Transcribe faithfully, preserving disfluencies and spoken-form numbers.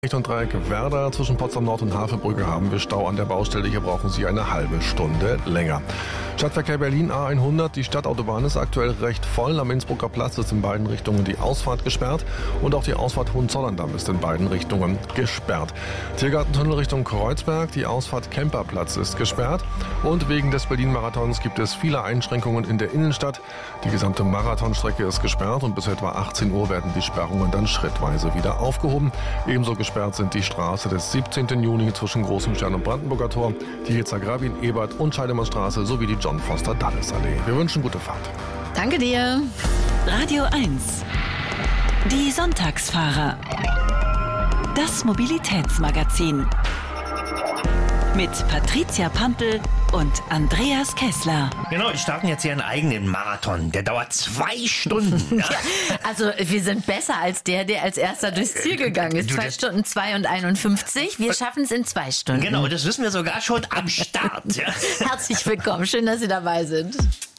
Richtung Dreieck Werder zwischen Potsdam Nord und Hafenbrücke haben wir Stau an der Baustelle. Hier brauchen Sie eine halbe Stunde länger. Stadtverkehr Berlin A hundert. Die Stadtautobahn ist aktuell recht voll. Am Innsbrucker Platz ist in beiden Richtungen die Ausfahrt gesperrt. Und auch die Ausfahrt Hohenzollern-Damm ist in beiden Richtungen gesperrt. Tiergartentunnel Richtung Kreuzberg. Die Ausfahrt Kemperplatz ist gesperrt. Und wegen des Berlin-Marathons gibt es viele Einschränkungen in der Innenstadt. Die gesamte Marathonstrecke ist gesperrt und bis etwa achtzehn Uhr werden die Sperrungen dann schrittweise wieder aufgehoben. Ebenso gesperrt sind die Straße des siebzehnten Juni zwischen Großem Stern und Brandenburger Tor, die Yitzhak Rabin, Ebert und Scheidemannstraße sowie die John Foster Dulles Allee. Wir wünschen gute Fahrt. Danke dir. Radio eins. Die Sonntagsfahrer. Das Mobilitätsmagazin. Mit Patricia Pampel und Andreas Kessler. Genau, die starten jetzt ihren eigenen Marathon. Der dauert zwei Stunden. Ja. Ja, also wir sind besser als der, der als erster durchs Ziel gegangen ist. Du, Zwei das- Stunden zwei und einundfünfzig. Wir schaffen es in zwei Stunden. Genau, das wissen wir sogar schon am Start. Ja. Herzlich willkommen. Schön, dass Sie dabei sind.